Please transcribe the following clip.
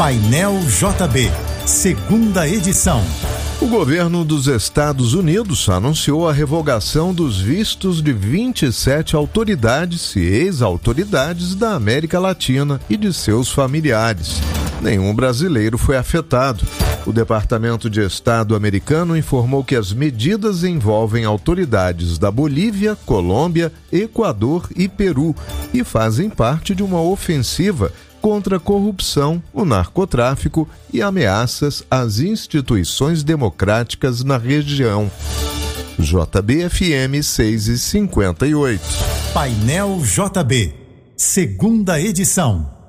Painel JB, segunda edição. O governo dos Estados Unidos anunciou a revogação dos vistos de 27 autoridades e ex-autoridades da América Latina e de seus familiares. Nenhum brasileiro foi afetado. O Departamento de Estado americano informou que as medidas envolvem autoridades da Bolívia, Colômbia, Equador e Peru e fazem parte de uma ofensiva contra a corrupção, o narcotráfico e ameaças às instituições democráticas na região. JB-FM 6h58. Painel JB, segunda edição.